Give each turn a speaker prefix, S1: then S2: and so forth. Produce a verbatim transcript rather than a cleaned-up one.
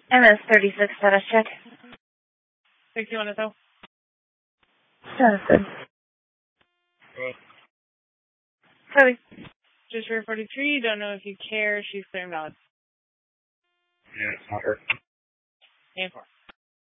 S1: M S thirty-six status check.
S2: sixty-one S O.
S1: Status good.
S2: Good. Cody. Just for forty-three, don't know if you care, she's clear and valid.
S3: Yeah, it's not her.
S2: And four.